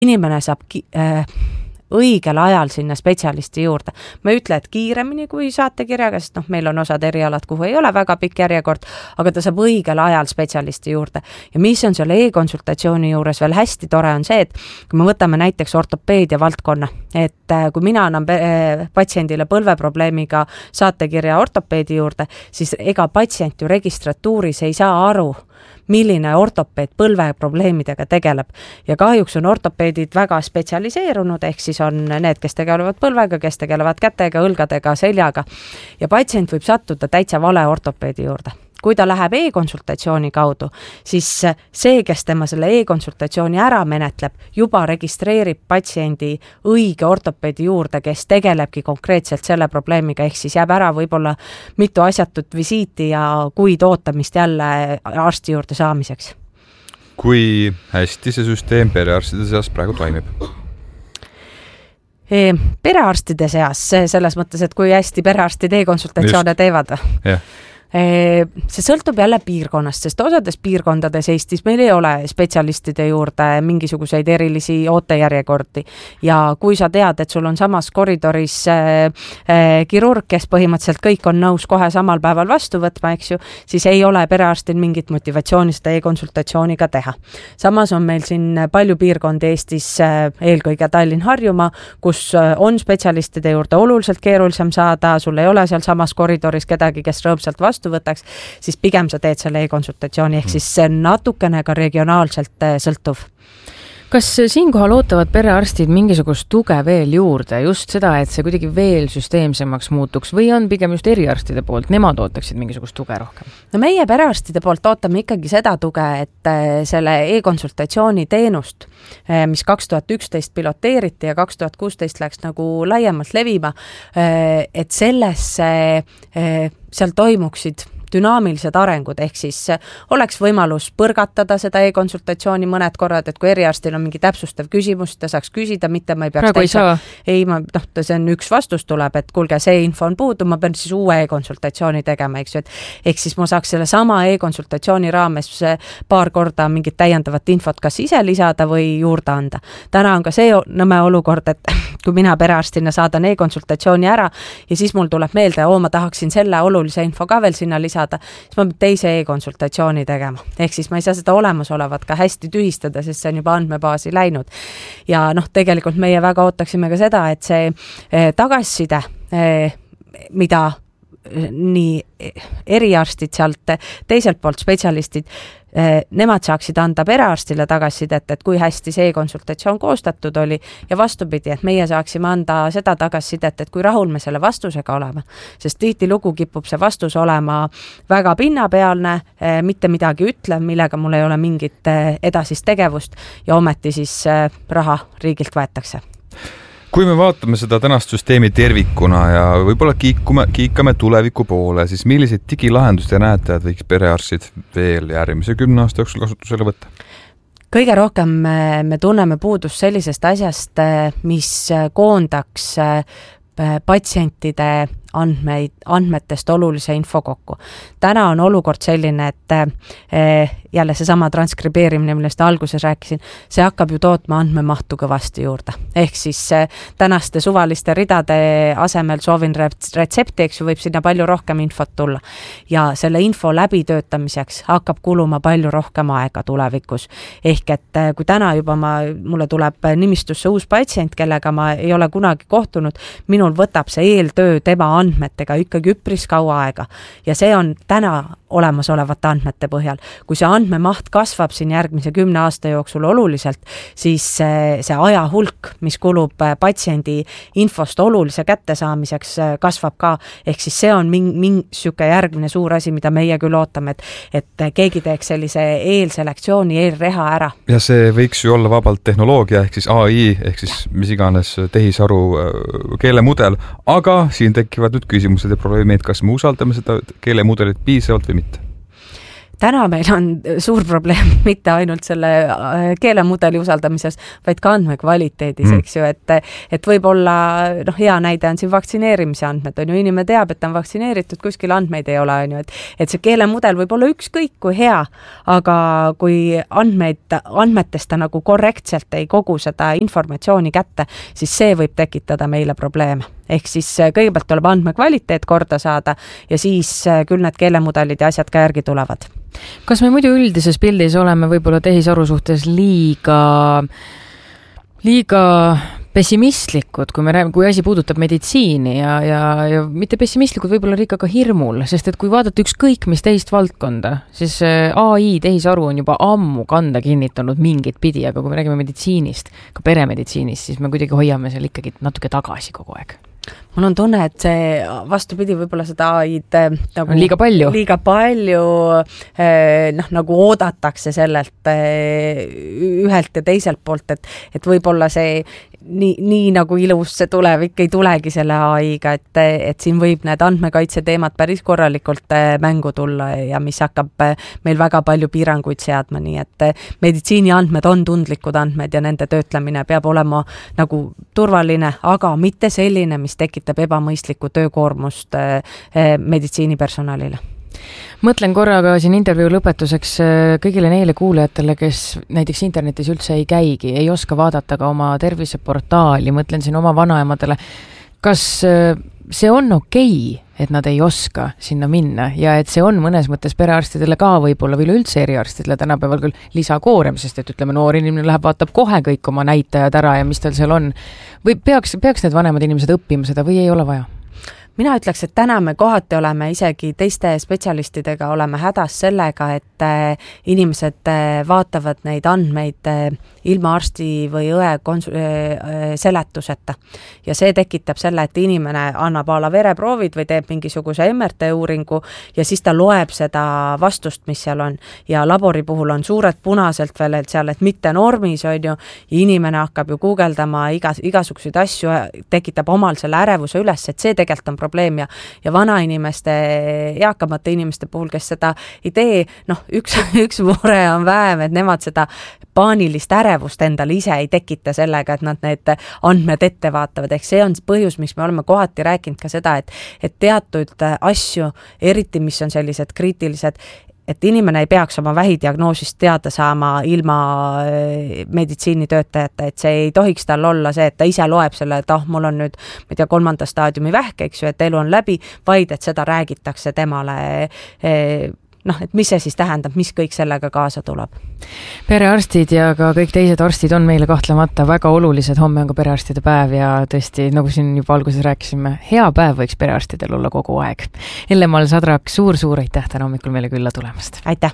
inimene saab õigel ajal sinna spetsialisti juurde. Ma ei ütle, et kiiremini kui saatekirjaga, sest meil on osad erialad, kuhu ei ole väga pikk järjekord, aga ta saab õigel ajal spetsialisti juurde. Ja mis on selle e-konsultatsiooni juures veel hästi tore on see, et kui me võtame näiteks ortopeedia valdkonna, et kui mina annan patsiendile põlveprobleemiga saatekirja ortopeedi juurde, siis ega patsient ju registratuuris ei saa aru, milline ortopeed põlveprobleemidega tegeleb. Ja kahjuks on ortopeedid väga spetsialiseerunud, ehk siis on need, kes tegelevad põlvega, kes tegelevad kätega, õlgadega, seljaga. Ja patsient võib sattuda täitsa vale ortopeedi juurde. Kui ta läheb e-konsultatsiooni kaudu, siis see, kes tema selle e-konsultatsiooni ära menetleb, juba registreerib patsiendi õige ortopeedi juurde, kes tegelebki konkreetselt selle probleemiga, ehk siis jääb ära võib-olla mitu asjatut visiiti ja kuid ootamist jälle arsti juurde saamiseks. Kui hästi see süsteem perearstide seas praegu toimib? Perearstide seas, selles mõttes, et kui hästi perearstid e-konsultatsioone teevad. Jah. See sõltub jälle piirkonnast, sest osades piirkondades Eestis meil ei ole spetsialistide juurde mingisuguseid erilisi ootejärjekordi. Ja kui sa tead, et sul on samas koridoris kirurg, kes põhimõtteliselt kõik on nõus kohe samal päeval vastu võtma, eks ju, siis ei ole perearstil mingit motivatsiooni seda e-konsultatsiooniga teha. Samas on meil siin palju piirkondi Eestis, eelkõige Tallinn-Harjumaa, kus on spetsialistide juurde oluliselt keerulisem saada, sul ei ole seal samas koridoris kedagi, kes rõõmsalt vastu võtaks, siis pigem sa teed selle e-konsultatsiooni, ehk siis see natukene ka regionaalselt sõltuv. Kas siinkohal ootavad perearstid mingisugust tuge veel juurde, just seda, et see kuidagi veel süsteemsemaks muutuks või on pigem just eriarstide poolt, nemad ootaksid mingisugust tuge rohkem? No meie perearstide poolt ootame ikkagi seda tuge, et selle e-konsultatsiooni teenust, mis 2011 piloteeriti ja 2016 läks nagu laiemalt levima, et sellesse seal toimuksid dünaamilised arengud, ehk siis oleks võimalus põrgatada seda e-konsultatsiooni mõned korrad, et kui eriarstil on mingi täpsustav küsimus, ta saaks küsida, mitte ma ei peaks see on üks vastus tuleb, et kuulge, see info on puudu, ma pean siis uue e-konsultatsiooni tegema, eks ju, et ehk siis ma saaks selle sama e-konsultatsiooni raames paar korda mingit täiendavat infot kas ise lisada või juurde anda. Täna on ka see nõme olukord, et kui mina perearstina saadan e-konsultatsiooni ära ja siis mul tuleb meelde, ma tahaksin selle olulise info ka veel sinna lisada, siis ma pean teise e-konsultatsiooni tegema. Ehk siis ma ei saa seda olemasolevat ka hästi tühistada, sest see on juba andmebaasi läinud. Ja tegelikult meie väga ootaksime ka seda, et see tagasiside, mida nii eriarstid sealt teiselt poolt spetsialistid, nemad saaksid anda perearstile tagasisidet, et kui hästi see konsultatsioon koostatud oli ja vastupidi, et meie saaksime anda seda tagasisidet, et kui rahul me selle vastusega oleme, sest tihtilugu kipub see vastus olema väga pinnapealne, mitte midagi ütlev, millega mul ei ole mingit edasist tegevust ja ometi siis raha riigilt võetakse. Kui me vaatame seda tänast süsteemi tervikuna ja võib-olla kiikame tuleviku poole, siis milliseid digilahenduste näete, et võiks perearstid veel järgmise 10 aasta jooksul kasutusele võtta? Kõige rohkem me tunneme puudust sellisest asjast, mis koondaks patsientide andmetest olulise info kokku. Täna on olukord selline, et jälle seesama transkribeerimine, millest alguses rääkisin, see hakkab ju tootma andmemahtu kõvasti juurde. Ehk siis tänaste suvaliste ridade asemel soovin retsepti, eks ju, võib sinna palju rohkem infot tulla. Ja selle info läbitöötamiseks hakkab kuluma palju rohkem aega tulevikus. Ehk et kui täna juba mulle tuleb nimistusse uus patsient, kellega ma ei ole kunagi kohtunud, minul võtab see eeltöö tema andmetega ikkagi üpris kaua aega. Ja see on täna olemasolevate andmete põhjal. Kui see andmemaht kasvab siin järgmise 10 aasta jooksul oluliselt, siis see aja hulk, mis kulub patsiendi infost olulise kättesaamiseks, kasvab ka. Ehk siis see on siuke järgmine suur asi, mida meie küll ootame, et keegi teeks sellise eelselektsiooni, eelreha ära. Ja see võiks ju olla vabalt tehnoloogia, ehk siis AI, ehk siis mis iganes tehisaru keelemudel, aga siin tekivad nüüd küsimused ja probleemid, kas me usaldame seda keelemudelit piisavalt või mitte? täna meil on suur probleem mitte ainult selle keelemudeli usaldamises, vaid ka andmekvaliteedis, eks ju, et võib-olla hea näide on siin vaktsineerimise andmed, on ju, inimene teab, et on vaktsineeritud, kuskil andmeid ei ole, on ju, et see keelemudel võib olla ükskõik kui hea, aga kui andmetest ta nagu korrektselt ei kogu seda informatsiooni kätte, siis see võib tekitada meile probleeme. Ehk siis kõigepealt tuleb andmekvaliteet korda saada ja siis küll need keelemudelid ja asjad ka järgi tulevad. Kas me muidu üldises pildis oleme võib-olla tehisaru suhtes liiga pessimistlikud, kui asi puudutab meditsiini ja mitte pessimistlikud, võib-olla ikka ka hirmul, sest et kui vaadata ükskõik mis teist valdkonda, siis AI tehisaru on juba ammu kanda kinnitanud mingit pidi, aga kui me räägime meditsiinist, ka peremeditsiinist, siis me kuidagi hoiame seal ikkagi natuke tagasi kogu aeg. Mul on tunne, et see vastupidi võib-olla seda AI-d nagu liiga palju nagu oodatakse sellelt ühelt ja teiselt poolt, et võib-olla see nii nagu ilus see tulevik ei tulegi selle AI-ga, et siin võib need andmekaitse teemad päris korralikult mängu tulla ja mis hakkab meil väga palju piiranguid seadma, nii et meditsiiniandmed on tundlikud andmed ja nende töötlemine peab olema nagu turvaline, aga mitte selline, mis tekitab ebamõistlikku töökoormust meditsiinipersonalile. Mõtlen korraga siin intervjuu lõpetuseks kõigile neile kuulajatele, kes näiteks internetis üldse ei käigi, ei oska vaadata ka oma terviseportaali, mõtlen siin oma vanaemadele. Kas see on okei, et nad ei oska sinna minna ja et see on mõnes mõttes perearstidele ka võib-olla või üldse eriarstidele tänapäeval küll lisakoorem, sest et ütleme, noor inimene läheb, vaatab kohe kõik oma näitajad ära ja mis tal seal on. Või peaks need vanemad inimesed õppima seda või ei ole vaja? Mina ütleks, et täna me kohati oleme isegi teiste spetsialistidega oleme hädas sellega, et inimesed vaatavad neid andmeid ilma arsti või õe seletuseta. Ja see tekitab selle, et inimene annab ala vereproovid või teeb mingisuguse MRT-uuringu ja siis ta loeb seda vastust, mis seal on. Ja labori puhul on suured punaselt veel seal, et mitte normis on ju, ja inimene hakkab ju guugeldama igasuguseid asju, tekitab omal selle ärevuse üles, et see tegelikult on probleem ja vanainimeste, eakamate inimeste puhul, kes seda ei tee, üks mure on vähem, et nemad seda paanilist ärevust endale ise ei tekita sellega, et nad need andmed ette vaatavad. Ehk see on põhjus, miks me oleme kohati rääkinud ka seda, et teatud asju, eriti mis on sellised kriitilised, et inimene ei peaks oma vähidiagnoosist teada saama ilma meditsiinitöötajate, et see ei tohiks tal olla see, et ta ise loeb selle, et mul on nüüd, ma ei tea, 3. staadiumi vähk, eks ju, et elu on läbi, vaid et seda räägitakse temale, et mis see siis tähendab, mis kõik sellega kaasa tuleb. Perearstid ja ka kõik teised arstid on meile kahtlemata väga olulised, homme on ka perearstide päev ja tõesti, nagu siin juba alguses rääkisime, hea päev võiks perearstidel olla kogu aeg. Elle-Mall Sadrak, suur aitäh täna hommikul meile külla tulemast. Aitäh!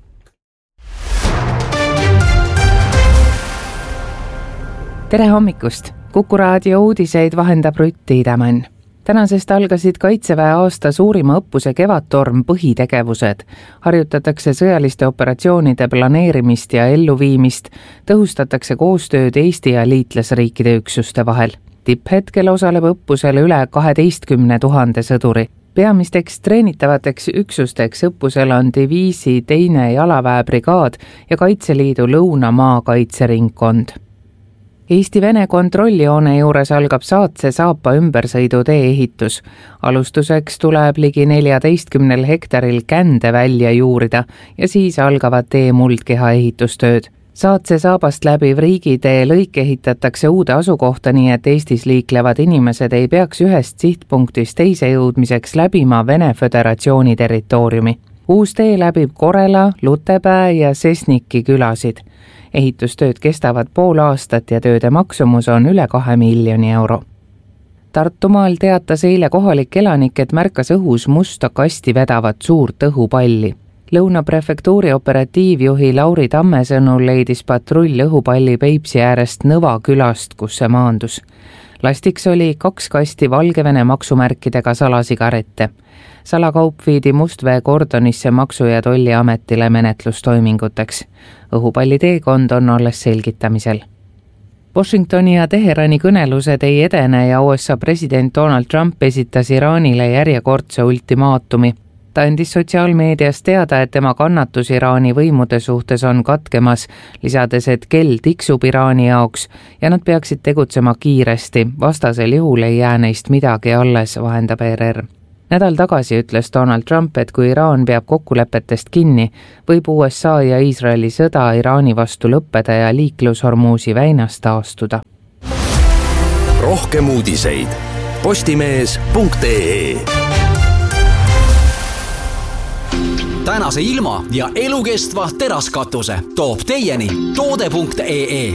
Tere hommikust! Kuku raadio uudiseid vahendab Rutt Tiidemann. Tänasest algasid Kaitseväe aasta suurima õppuse Kevadtorm põhitegevused. Harjutatakse sõjaliste operatsioonide planeerimist ja elluviimist, tõhustatakse koostööd Eesti ja liitlasriikide üksuste vahel. Tipphetkel osaleb õppusel üle 12 000 sõduri. Peamisteks treenitavateks üksusteks õppusel on diviisi 2. jalaväebrigaad ja Kaitseliidu Lõunamaa kaitseringkond. Eesti-Vene kontrollijoone juures algab Saatse Saapa ümbersõidutee ehitus. Alustuseks tuleb ligi 14 hektaril kände välja juurida ja siis algavad tee muldkeha ehitustööd. Saatse Saabast läbiv riigitee lõik ehitatakse uude asukohta, nii et Eestis liiklevad inimesed ei peaks ühest sihtpunktist teise jõudmiseks läbima Vene Föderatsiooni territooriumi. Uus tee läbib Korela, Lutepää ja Sesniki külasid. Ehitustööd kestavad pool aastat ja tööde maksumus on üle 2 miljoni euro. Tartumaal teatas eile kohalik elanik, et märkas õhus musta kasti vedavat suurt õhupalli. Lõunaprefektuuri operatiivjuhi Lauri Tamme sõnul leidis patrull õhupalli Peipsi äärest Nõva külast, kus see maandus. Lastiks oli 2 kasti Valgevene maksumärkidega salasigarette. Salakaup viidi Mustvee kordonisse Maksu- ja Tolliametile menetlustoiminguteks. Õhupalli teekond on alles selgitamisel. Washingtoni ja Teherani kõnelused ei edene ja USA president Donald Trump esitas Iraanile järjekordse ultimaatumi. ta andis sotsiaalmeedias teada, et tema kannatus Iraani võimude suhtes on katkemas, lisades, et kell tiksub Iraani jaoks ja nad peaksid tegutsema kiiresti, vastasel juhul ei jää neist midagi alles, vahendab ERR. Nädal tagasi ütles Donald Trump, et kui Iraan peab kokkulepetest kinni, võib USA ja Iisraeli sõda Iraani vastu lõppeda ja liiklus Hormuzi väinas taastuda. Rohkem uudiseid postimees.ee. Tänase ilma ja elukestva teraskatuse toob teieni toode.ee.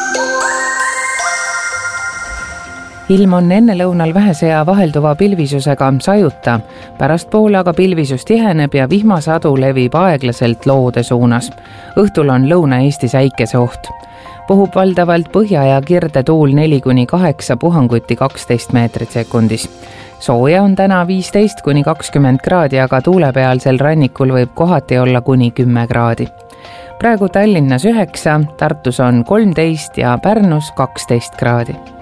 Ilm on ennelõunal vähese ja vahelduva pilvisusega sajuta, pärastpoole aga pilvisus tiheneb ja vihmasadu levib aeglaselt loode suunas. Õhtul on Lõuna-Eestis äikeseoht. Puhub valdavalt põhja- ja kirdetuul 4-8, puhanguti 12 meetrit sekundis. Sooja on täna 15-20 kraadi, aga tuulepealsel rannikul võib kohati olla kuni 10 kraadi. Praegu Tallinnas 9, Tartus on 13 ja Pärnus 12 kraadi.